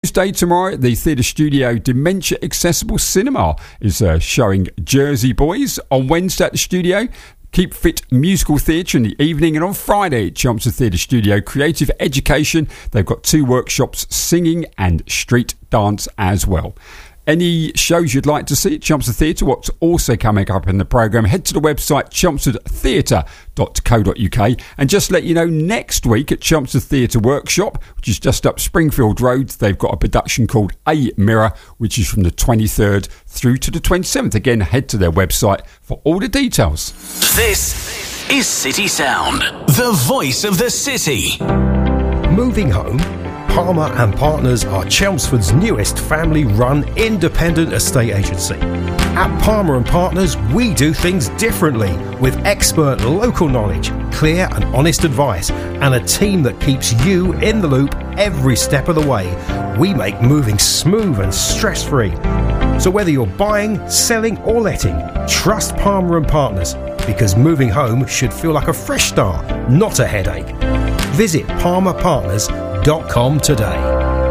Tuesday tomorrow, the Theatre Studio Dementia Accessible Cinema is showing Jersey Boys. On Wednesday at the studio, Keep Fit Musical Theatre in the evening, and on Friday at Chelmsford Theatre Studio Creative Education, they've got 2 workshops, singing and street dance as well. Any shows you'd like to see at Chelmsford Theatre, what's also coming up in the programme, head to the website chelmsfordtheatre.co.uk. And just let you know, next week at Chelmsford Theatre Workshop, which is just up Springfield Road, they've got a production called A Mirror, which is from the 23rd through to the 27th. Again, head to their website for all the details. This is City Sound, the voice of the city. Moving home? Palmer and Partners are Chelmsford's newest family-run independent estate agency. At Palmer and Partners, we do things differently with expert local knowledge, clear and honest advice, and a team that keeps you in the loop every step of the way. We make moving smooth and stress-free. So whether you're buying, selling or letting, trust Palmer and Partners, because moving home should feel like a fresh start, not a headache. Visit palmerpartners.com today.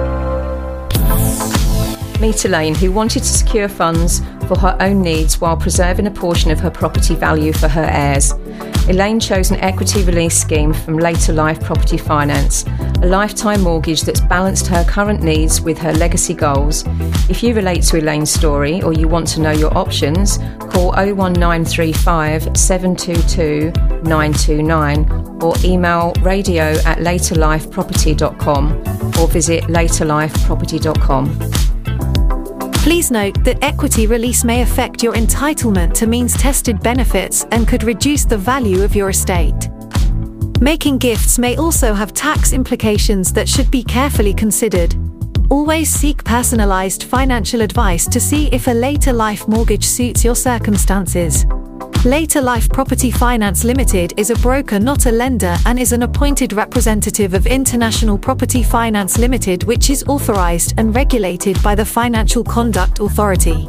Meet Elaine, who wanted to secure funds for her own needs while preserving a portion of her property value for her heirs. Elaine chose an equity release scheme from Later Life Property Finance, a lifetime mortgage that's balanced her current needs with her legacy goals. If you relate to Elaine's story or you want to know your options, call 01935 722 929 or email radio@laterlifeproperty.com or visit laterlifeproperty.com. Please note that equity release may affect your entitlement to means-tested benefits and could reduce the value of your estate. Making gifts may also have tax implications that should be carefully considered. Always seek personalised financial advice to see if a later life mortgage suits your circumstances. Later Life Property Finance Limited is a broker, not a lender, and is an appointed representative of International Property Finance Limited, which is authorised and regulated by the Financial Conduct Authority.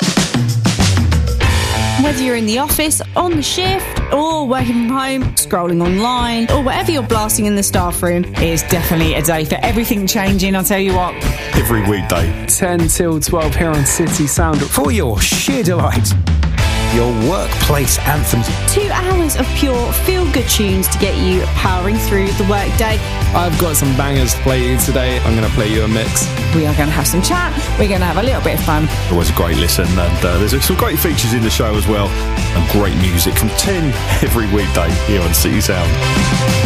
Whether you're in the office, on the shift, or working from home, scrolling online, or whatever you're blasting in the staff room, it is definitely a day for everything changing, I'll tell you what. Every weekday, 10 till 12 here on City Sound. For your sheer delight. Your workplace anthems. 2 hours of pure feel-good tunes to get you powering through the workday. I've got some bangers to play you today. I'm going to play you a mix. We are going to have some chat. We're going to have a little bit of fun. Always a great listen, and there's some great features in the show as well, and great music from 10 every weekday here on City Sound.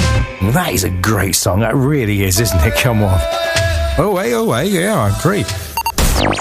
That is a great song. That really is, isn't it? Come on. Oh, hey, yeah, I agree.